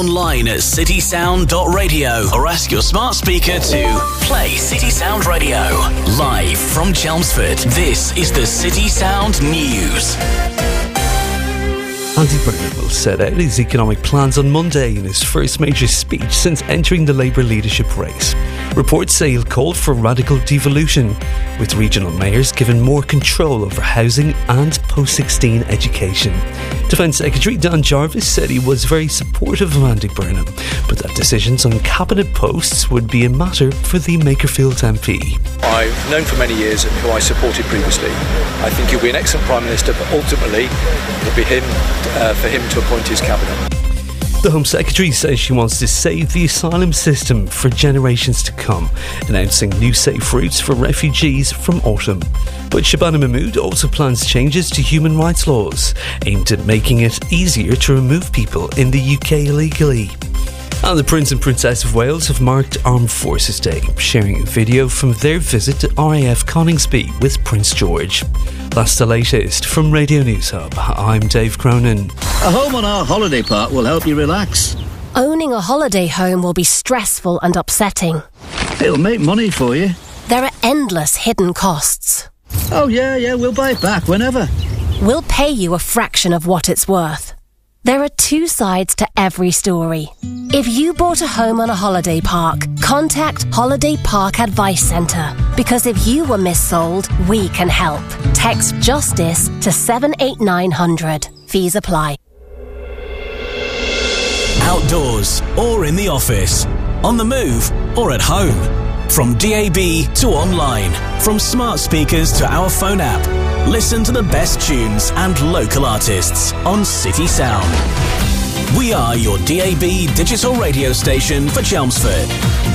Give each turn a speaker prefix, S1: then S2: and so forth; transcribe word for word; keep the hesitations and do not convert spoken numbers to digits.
S1: Online at city sound dot radio or ask your smart speaker to play City Sound Radio. Live from Chelmsford, this is the City Sound News.
S2: Andy Burnham will set out his economic plans on Monday in his first major speech since entering the Labour leadership race. Reports say he'll call for radical devolution, with regional mayors given more control over housing and post sixteen education. Defence Secretary Dan Jarvis said he was very supportive of Andy Burnham, but that decisions on cabinet posts would be a matter for the Makerfield M P.
S3: I've known for many years who I supported previously. I think he'll be an excellent Prime Minister, but ultimately it'll be him uh, for him to appoint his cabinet.
S2: The Home Secretary says she wants to save the asylum system for generations to come, announcing new safe routes for refugees from autumn. But Shabana Mahmood also plans changes to human rights laws, aimed at making it easier to remove people in the U K illegally. And the Prince and Princess of Wales have marked Armed Forces Day, sharing a video from their visit to R A F Coningsby with Prince George. That's the latest from Radio News Hub. I'm Dave Cronin.
S4: A home on our holiday park will help you relax.
S5: Owning a holiday home will be stressful and upsetting.
S4: It'll make money for you.
S5: There are endless hidden costs.
S4: Oh yeah, yeah, we'll buy it back whenever.
S5: We'll pay you a fraction of what it's worth. There are two sides to every story. If you bought a home on a holiday park, contact Holiday Park Advice Centre. Because if you were missold, we can help. Text JUSTICE to seven eight nine hundred. Fees apply.
S1: Outdoors or in the office, on the move or at home. From D A B to online, from smart speakers to our phone app. Listen to the best tunes and local artists on City Sound. We are your D A B digital radio station for Chelmsford.